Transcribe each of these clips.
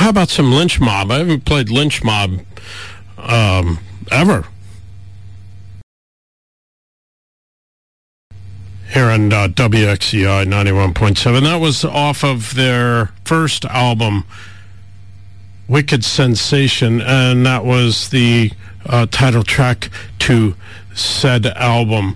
how about some Lynch Mob? I haven't played Lynch Mob ever. Here on WXCI 91.7. That was off of their first album, Wicked Sensation, and that was the title track to said album.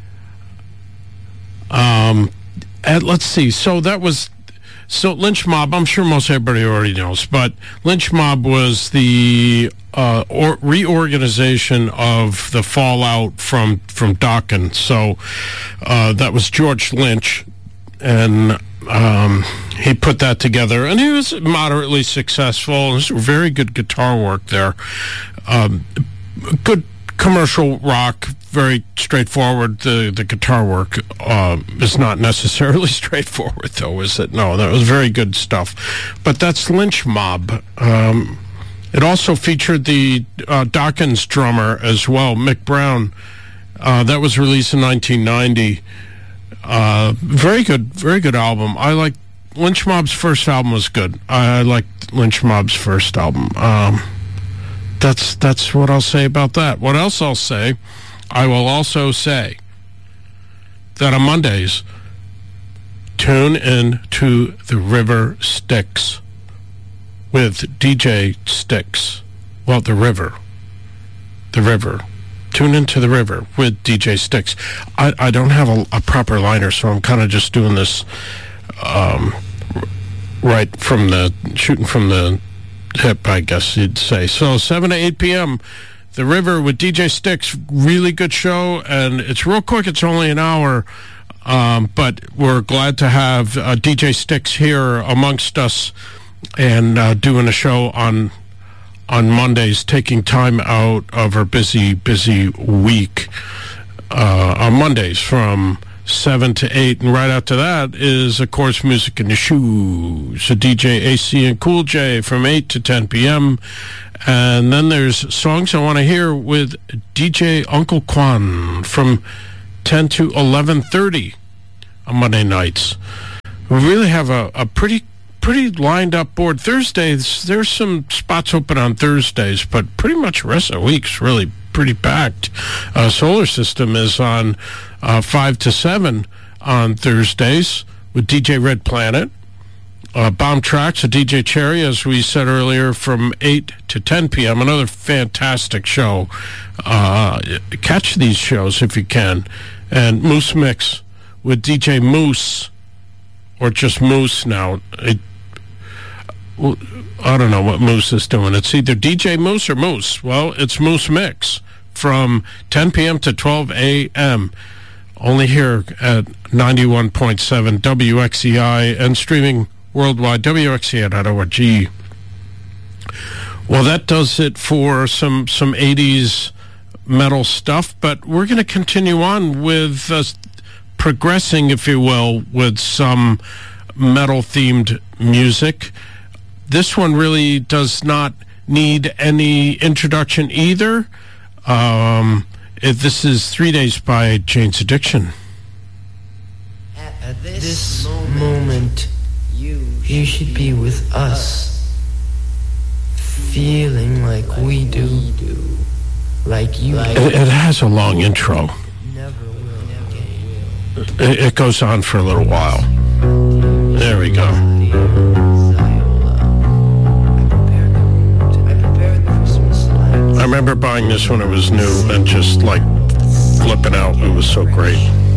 Let's see. So Lynch Mob, I'm sure most everybody already knows, but Lynch Mob was the reorganization of the fallout from Dokken. So that was George Lynch, and he put that together, and he was moderately successful. There's very good guitar work there. Good commercial rock, very straightforward. The guitar work is not necessarily straightforward, though, is it? No, that was very good stuff. But that's Lynch Mob. It also featured the Dokken's drummer as well, Mick Brown. That was released in 1990. Very good album. I like Lynch Mob's first album was good. I liked Lynch Mob's first album. That's what I'll say about that. What else I'll say, I will also say that on Mondays, tune in to The River Styx with DJ Styx. Well, The River. Tune into The River with DJ Styx. I don't have a proper liner, so I'm kind of just doing this shooting from the hip, I guess you'd say. So 7 to 8 p.m., The River with DJ Styx. Really good show, and it's real quick. It's only an hour, but we're glad to have DJ Styx here amongst us and doing a show on Mondays, taking time out of our busy week on Mondays from 7 to 8, and right after that is, of course, Music in the Shoes. So DJ AC and Cool J from 8 to 10 p.m. And then there's Songs I Want to Hear with DJ Uncle Quan from 10 to 11:30 on Monday nights. We really have a pretty lined up board. Thursdays, there's some spots open on Thursdays, but pretty much the rest of the week's really pretty packed. Solar System is on 5 to 7 on Thursdays with DJ Red Planet. Bomb Tracks, a DJ Cherry, as we said earlier, from 8 to 10 p.m. Another fantastic show. Catch these shows if you can. And Moose Mix with DJ Moose, or just Moose now. I don't know what Moose is doing. It's either DJ Moose or Moose. Well, it's Moose Mix from 10 p.m. to 12 a.m. Only here at 91.7 WXCI and streaming worldwide, WXCI.org. Well, that does it for some 80s metal stuff, but we're going to continue on with progressing, if you will, with some metal-themed music. This one really does not need any introduction either. This is 3 Days by Jane's Addiction. At this moment, you should be with us, feeling like we do, like you do. It has a long intro. It goes on for a little while. There we go. I remember buying this when it was new and just like flipping out. It was so great.